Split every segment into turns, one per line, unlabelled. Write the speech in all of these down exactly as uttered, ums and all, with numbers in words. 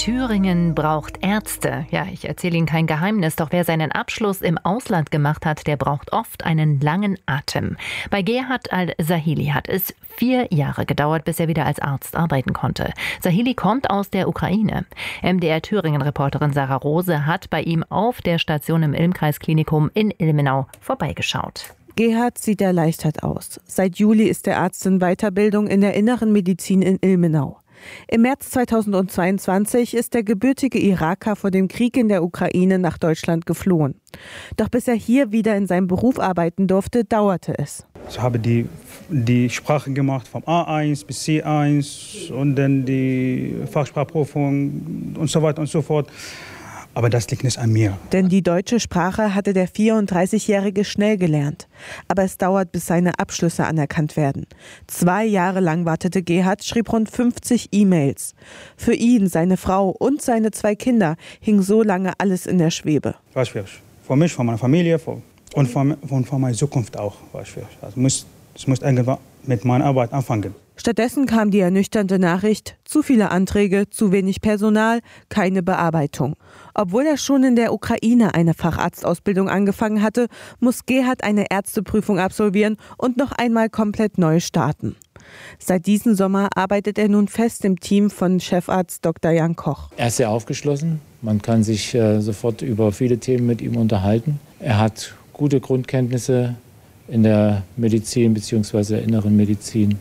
Thüringen braucht Ärzte. Ja, ich erzähle Ihnen kein Geheimnis, doch wer seinen Abschluss im Ausland gemacht hat, der braucht oft einen langen Atem. Bei Gerhard Al-Sahili hat es vier Jahre gedauert, bis er wieder als Arzt arbeiten konnte. Sahili kommt aus der Ukraine. M D R Thüringen-Reporterin Sarah Rose hat bei ihm auf der Station im Ilmkreis-Klinikum in Ilmenau vorbeigeschaut.
Gerhard sieht erleichtert aus. Seit Juli ist der Arzt in Weiterbildung in der Inneren Medizin in Ilmenau. Im März zweitausendzweiundzwanzig ist der gebürtige Iraker vor dem Krieg in der Ukraine nach Deutschland geflohen. Doch bis er hier wieder in seinem Beruf arbeiten durfte, dauerte es.
Ich habe die, die Sprache gemacht vom A eins bis C eins und dann die Fachsprachprüfung und so weiter und so fort. Aber das liegt nicht an mir.
Denn die deutsche Sprache hatte der vierunddreißigjährige schnell gelernt. Aber es dauert, bis seine Abschlüsse anerkannt werden. Zwei Jahre lang wartete Gerhard, schrieb rund fünfzig E-Mails. Für ihn, seine Frau und seine zwei Kinder hing so lange alles in der Schwebe.
War schwierig. Für mich, für meine Familie für, und für, für meine Zukunft auch war schwierig. Also muss, ich muss irgendwann mit meiner Arbeit anfangen.
Stattdessen kam die ernüchternde Nachricht, zu viele Anträge, zu wenig Personal, keine Bearbeitung. Obwohl er schon in der Ukraine eine Facharztausbildung angefangen hatte, muss Gerhard eine Ärzteprüfung absolvieren und noch einmal komplett neu starten. Seit diesem Sommer arbeitet er nun fest im Team von Chefarzt Doktor Jan Koch.
Er ist sehr aufgeschlossen, man kann sich äh, sofort über viele Themen mit ihm unterhalten. Er hat gute Grundkenntnisse in der Medizin bzw. der inneren Medizin.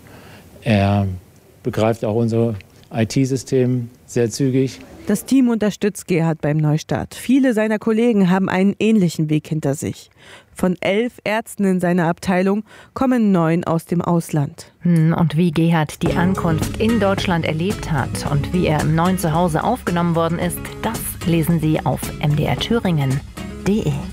Er begreift auch unser I T-System sehr zügig.
Das Team unterstützt Gerhard beim Neustart. Viele seiner Kollegen haben einen ähnlichen Weg hinter sich. Von elf Ärzten in seiner Abteilung kommen neun aus dem Ausland.
Und wie Gerhard die Ankunft in Deutschland erlebt hat und wie er im neuen Zuhause aufgenommen worden ist, das lesen Sie auf m d r thüringen punkt d e.